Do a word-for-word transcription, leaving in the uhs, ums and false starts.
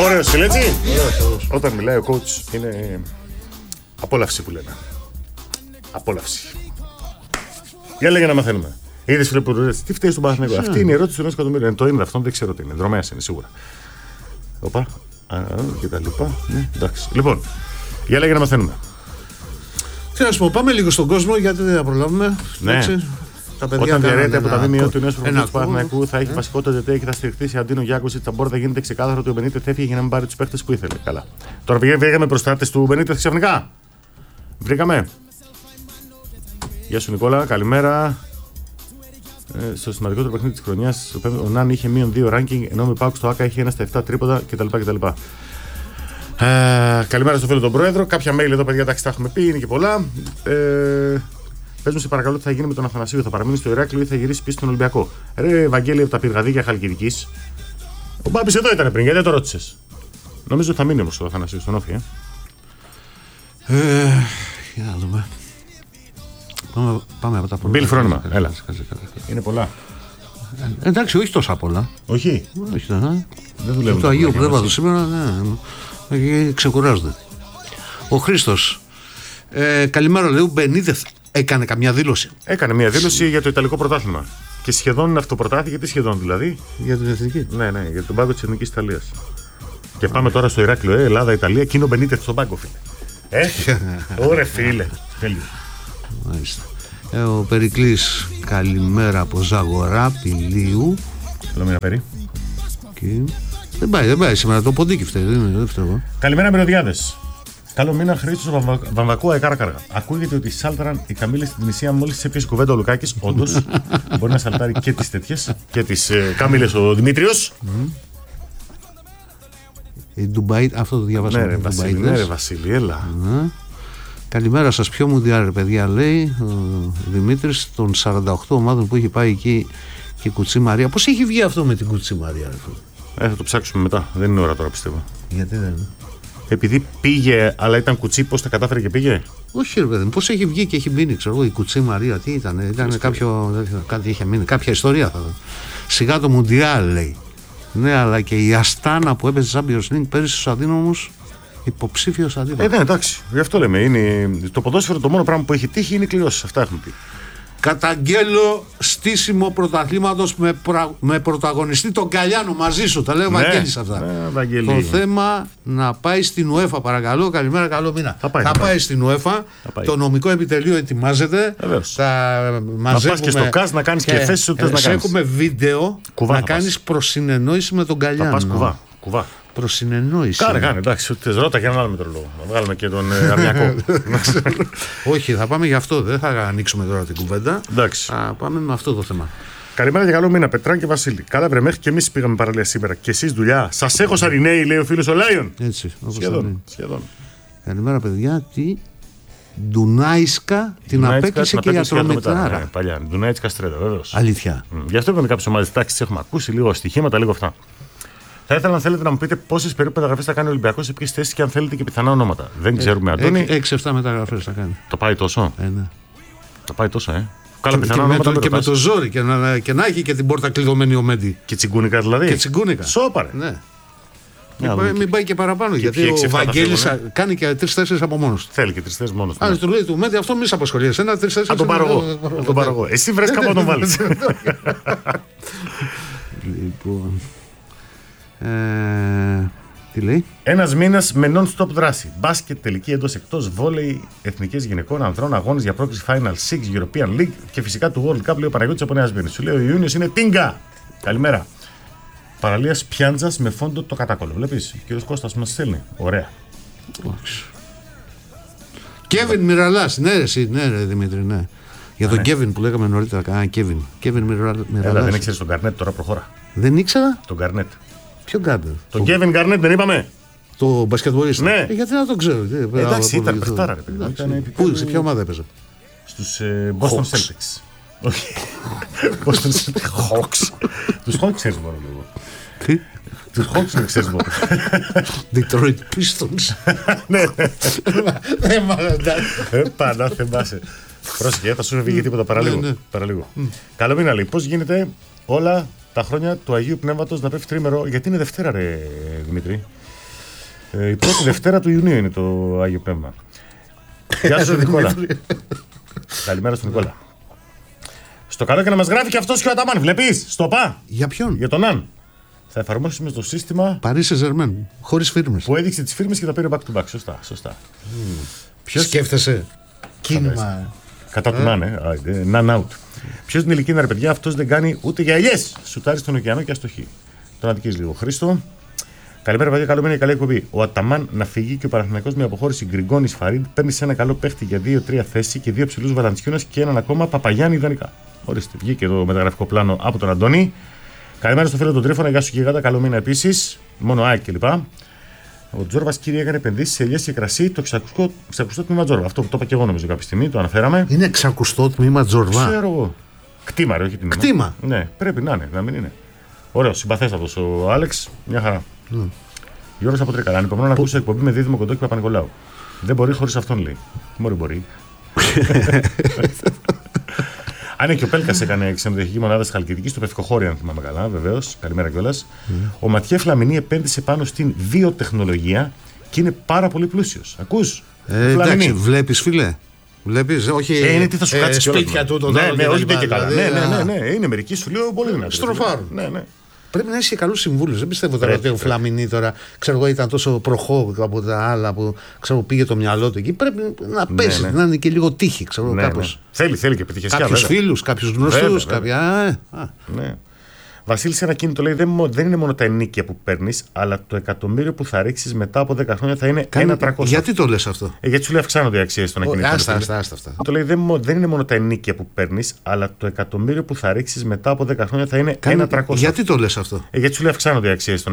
Ωραίος φίλε, έτσι. Όταν μιλάει ο coach είναι απόλαυση που λένε. Απόλαυση. Για λέγε να μαθαίνουμε. Είδες φίλε που ρωτάς, τι φταίει στον Παναθηναϊκό. Αυτή είναι η ερώτηση του ενός εκατομμύριου. Είναι το είναι αυτό, δεν ξέρω τι είναι. Δρομέας είναι σίγουρα. Οπα, και τα λοιπά. Ναι, εντάξει. Λοιπόν, για λέγε να μαθαίνουμε. Τι να σου πω, πάμε λίγο στον κόσμο γιατί δεν θα προλάβουμε. Ναι. Εντάξει. Όταν διαρρέεται από τα ΒΜΕ του νέου προπονητή του Παναθηναϊκού, θα έχει βασικότητα γιατί και θα στηριχθεί σε Αντίνο Γιάκοσιτ. Θα μπορεί να γίνεται ξεκάθαρο ότι ο Μπενίτεθ έφυγε για να μην πάρει του παίχτες που ήθελε. Καλά. Τώρα βρήκαμε προστάτες του Μπενίτεθ ξαφνικά. Βρήκαμε. Γεια σου Νικόλα, καλημέρα. Ε, στο σημαντικότερο παιχνίδι τη χρονιά, ο Νάν είχε μείον δύο ranking, ενώ με Πάουκ στο ΑΚΑ είχε ένα στα επτά τρίποτα κτλ. κτλ. Ε, καλημέρα στο φίλο τον Πρόεδρο. Κάποια mail εδώ, παιδιά, τα έχουμε πει, είναι και πολλά. Ε, Πες μου σε παρακαλώ τι θα γίνει με τον Αθανασίου. Θα παραμείνει στο Ηράκλειο ή θα γυρίσει πίσω στον Ολυμπιακό. Ρε Βαγγέλη από τα πυργαδίκια Χαλκιδικής. Ο Μπάμπης εδώ ήταν πριν, γιατί δεν το ρώτησες. Νομίζω ότι θα μείνει όμως ο Αθανασίου στον Όφη. Ε. Ε, για να δούμε. Πάμε, πάμε από τα πρώτα. Μπιλ Φρόνημα, έλα. Είναι πολλά. Ε, εντάξει, όχι τόσα πολλά. Όχι. όχι ναι. Δεν δουλεύουν. Το Αγίου Πνεύματο σήμερα, ναι. Ξεκουράζονται. Ο Χρήστος. Ε, καλημέρα, λέει ο Μπενίτεθ. Έκανε καμιά δήλωση. Έκανε μια δήλωση για το Ιταλικό πρωτάθλημα. Και σχεδόν αυτοπροτάθη, γιατί σχεδόν δηλαδή. Για την εθνική. Ναι, ναι, για τον πάγκο της Εθνικής Ιταλίας. Και πάμε τώρα στο Ηράκλειο, ε, Ελλάδα-Ιταλία, εκείνο Μπενίτεθ στον πάγκο, φίλε. Ε, ωραία, φίλε. Τέλειο. Μάλιστα. Ε, ο Περικλής, καλημέρα από Ζαγορά, Πηλίου. Καλό μήνα, Περί. Και... Δεν πάει, δεν πάει σήμερα, το ποντίκι φταίει, δεν είναι δεύτερο. Καλημέρα, μυρωδιάδες. Καλό μήνα, Χρήστος Βαμβα... Βαμβακού Αεκάρα-Καργά. Ακούγεται ότι σάλταραν οι καμήλες στην Τινησία μόλις τις έπιασε κουβέντα ο Λουκάκης. Όντως, μπορεί να σαλτάρει και τις τέτοιες και τις ε, καμήλες ο Δημήτριος. Mm. Η Ντουμπάι, αυτό το διαβάσαμε. Ναι, ρε Βασίλη, ναι, ρε Βασίλη, έλα. Mm. Καλημέρα σας, ποιο μουντιάλ, ρε παιδιά, λέει ο Δημήτρης των σαράντα οκτώ ομάδων που έχει πάει εκεί και η Κουτσή Μαρία. Πώς έχει βγει αυτό με την Κουτσή Μαρία, ρε? Ε, θα το ψάξουμε μετά. Δεν είναι ώρα τώρα, πιστεύω. Γιατί δεν είναι? Επειδή πήγε, αλλά ήταν κουτσί, πώς τα κατάφερε και πήγε. Όχι, ρε παιδί μου, πώς έχει βγει και έχει μείνει, ξέρω εγώ, η Κουτσή Μαρία, τι ήταν, ήταν κάποιο, κάτι είχε μείνει, κάποια ιστορία θα δω. Σιγά το Μουντιάλ, λέει. Ναι, αλλά και η Αστάνα που έπαιζε Champions League πέρυσι στους αδύναμους, υποψήφιος αντίπαλος. Ε, ναι, εντάξει, γι' αυτό λέμε. Είναι... Το ποδόσφαιρο το μόνο πράγμα που έχει τύχει είναι κληρώσεις. Αυτά έχουμε πει. Καταγγέλλω στήσιμο πρωταθλήματος με, πρα... με πρωταγωνιστή τον Καλιάνο μαζί σου. Τα λέει ο ναι, Βαγγέλης αυτά. Ναι, το θέμα να πάει στην UEFA, παρακαλώ. Καλημέρα, καλό μήνα. Θα πάει, θα θα πάει πάει. στην UEFA. Πάει. Το νομικό επιτελείο ετοιμάζεται. Θα πας και στο ΚΑΣ να κάνεις και, και θέσεις ότι θες να κάνεις. Έχουμε βίντεο κουβά να κάνεις προσυνεννόηση με τον Καλιάνο. Θα πας κουβά. κουβά. Προσυνεννόηση. Κάνε, κάνε, εντάξει, θες ρώτα για έναν άλλο μετρολόγο. Να βγάλουμε και τον ε, Αρνιακό. Όχι, θα πάμε γι' αυτό, δεν θα ανοίξουμε τώρα την κουβέντα. Εντάξει. Θα πάμε με αυτό το θέμα. Καλημέρα και καλό μήνα, Πετράν και Βασίλη. Καλά, βρε, μέχρι και εμείς πήγαμε παραλία σήμερα. Και εσείς δουλειά. Σας έχω σαν οι νέοι, λέει ο φίλος ο Λάιον. Έτσι, όπως σχεδόν, σχεδόν. Καλημέρα, παιδιά. Τι. Ντουνάισκα την απέκλεισε και η Ατρομητάρα. Ναι, παλιά. Ντουνάισκα στρέτα, βεβαίως. Αλήθεια. Mm. Γι' αυτό είπαμε κάποιες ομάδες τάξης, έχουμε ακούσει λίγο στοιχήματα, λίγο αυτά. Θα ήθελα να θέλετε να μου πείτε πόσες περίπου μεταγραφές θα κάνει ο Ολυμπιακός, σε ποιες θέσεις και αν θέλετε και πιθανά ονόματα. Δεν ξέρουμε, Αντώνη. έξι εφτά μεταγραφές θα κάνει. Το πάει τόσο. Ε, ναι. Το πάει τόσο, ε. Καλά, και, πιθανά και, ονόματα. Με το, και με το ζόρι και να, και να έχει και την πόρτα κλειδωμένη ο Μέντι. Και τσιγκούνικα δηλαδή. Και τσιγκούνικα. Σόπαρε. Ναι. Μην πάει, μην πάει και παραπάνω. Και γιατί ο Βαγγέλης κάνει και τρεις-τέσσερις από μόνος του. Θέλει και τρεις-τέσσερις μόνος του. Αν του λέει του Μέντι, αυτό μη σε απασχολεί. Ένα τρεις-τέσσερις. Αν τον πάρω εγώ. τον πάρω εγώ. Εσύ βρες κάπου να τον βάλεις. Λοιπόν. Ε, τι λέει? Ένας μήνας με non-stop δράση. Μπάσκετ, τελική εντός εκτός, βόλεϊ, εθνικές γυναικών, ανδρών, αγώνες για πρόκληση Final Six, European League και φυσικά του World Cup, λέει ο Παναγιώτης από Νέα Σμύρνη. Σου λέει ο Ιούνιος είναι τίγκα. Καλημέρα. Παραλίας Πιάντζας με φόντο το κατάκολλο. Βλέπεις, ο κύριος Κώστας μας στέλνει. Ωραία. Κέβιν Μιραλάς, ναι, ρε, ναι, ρε Δημήτρη, ναι. Για τον Κέβιν που λέγαμε νωρίτερα, κανένα Κέβιν. Κέβιν Μιραλάς. Έλα, δεν ήξερες τον Γκαρνέτ, τώρα προχώρα. Δεν ήξερα. Τον Γκαρνέτ. Ποιο Γκάρνετ? Τον Κέβιν Γκαρνέτ δεν είπαμε? Το μπασκετμπολίστα. Ναι. Ε, γιατί να το ξέρω. Εντάξει, ήταν παιχτάρα, ρε παιδί. Πού, σε ποια ομάδα έπαιζε? Στους ε, Boston Celtics. Όχι. Boston Celtics. Hawks. Τους Hawks ξέρεις μόνο λίγο. Τι? Τους Hawks δεν ξέρεις μόνο. Detroit Pistons. Ναι. Δεν μ' αρέσει. Πανά, θυμάσαι. Πρόσεχε, θα σου βγει τίποτα παραλίγο. Καλό μήνα, λέει. Πώς γίνεται όλα τα χρόνια του Αγίου Πνεύματος να πέφτει τρίμερο? Γιατί είναι Δευτέρα, ρε Δημήτρη. Ε, η πρώτη Δευτέρα του Ιουνίου είναι το Άγιο Πνεύμα. Γεια σου, Νικόλα. Καλημέρα στον Νικόλα. Στο καλό και να μας γράφει και αυτός και ο Αταμάν. Βλέπεις, στο πα. Για ποιον? Για τον Αν. Θα εφαρμόσουμε το σύστημα Παρίσι Ζερμέν, χωρίς φίρμες. Που έδειξε τις φίρμες και τα πήρε back to back. Σωστά, σωστά. Mm. Ποιος σκέφτεσαι? Κίνημα. Κατά του Ναν, Ναν out. Ποιος την ηλικία είναι, ρε παιδιά, αυτός δεν κάνει ούτε για ελιές. Σουτάρει στον ωκεανό και αστοχή. Τον αδικείς λίγο. Χρήστο. Καλημέρα, παιδιά. Καλό μήνα και καλή εκπομπή. Ο Αταμάν να φύγει και ο Παναθηναϊκός με αποχώρηση Γκριγκόνης Φαρίντ παίρνει σε ένα καλό παίχτη για δύο τρία θέση και δύο ψηλούς Βαλαντσιούνας και έναν ακόμα Παπαγιάννη ιδανικά. Ορίστε, βγήκε το μεταγραφικό πλάνο από τον Αντώνη. Καλημέρα στο φίλο του Τρίφωνα. Γεια σου, Γιγάντα. Καλό μήνα επίσης. Μόνο ΑΕΚ κλπ. Ο Τζόρβας, κύριε, έκανε επενδύσεις σε ελιές και κρασί. Το εξακουστό τμήμα Τζόρβα. Αυτό που το είπα και εγώ νομίζω κάποια στιγμή, το αναφέραμε. Είναι εξακουστό τμήμα Τζόρβα. Ξέρω εγώ. Κτήμα, ρε, όχι τμήμα. Κτήμα. Ναι, πρέπει να είναι, να μην είναι. Ωραίο, συμπαθέστατος ο Άλεξ. Μια χαρά. Mm. Γιώργος από Τρίκαλα. Ανυπομονώ να ακούσω εκπομπή με Δίδυμο Κοντό και Παπα-Νικολάου. Δεν μπορεί χωρίς αυτόν, λέει. Μωρή μπορεί. Αν ναι, και ο Πέλκας έκανε ξενοδοχική μονάδα στη Χαλκιδική, στο Πευκοχώρι, αν θυμάμαι καλά, βεβαίως. Καλημέρα κιόλας. Mm. Ο Ματιέ Φλαμινί επένδυσε πάνω στην βιοτεχνολογία και είναι πάρα πολύ πλούσιος. Ακούς? Ε, εντάξει, βλέπεις, φίλε. Βλέπεις, όχι. Ε, είναι τι θα σου κάτσει ε, σπίτια του, τον ναι, άλλο. Ναι, όχι και καλά. Δηλαδή, ναι, ναι, ναι, ναι, είναι μερικοί σου λέω πολύ δυνατοί. Στροφάρουν. Ναι, ναι. Πρέπει να είσαι καλούς συμβούλους. Δεν πιστεύω τώρα ότι ο Φλαμινί τώρα ξέρω εγώ, ήταν τόσο προχώ από τα άλλα που ξέρω, πήγε το μυαλό του εκεί. Πρέπει να πέσει, ναι, ναι. να είναι και λίγο τύχη. Ξέρω, ναι, κάπως. Ναι. Θέλει, θέλει και επιτυχία. Κάποιους φίλους, κάποιους γνωστούς. Κάποια... Ναι. Βασίλη, σε ένα κίνητο λέει: δεν, δεν είναι μόνο τα ενίκια που παίρνεις, αλλά το εκατομμύριο που θα ρίξεις μετά από δέκα χρόνια θα είναι ένα τριακόσια. Γιατί το λες αυτό? Ε, γιατί σου λέει αυξάνονται οι αξίες των ακινήτων. Άστα, άστα, άστα αυτά. Το λέει: δεν, δεν είναι μόνο τα ενίκια που παίρνεις, αλλά το εκατομμύριο που θα ρίξεις μετά από δέκα χρόνια θα είναι ένα τριακόσια. Γιατί το λες αυτό? Ε, γιατί σου λέει αυξάνονται οι αξίες των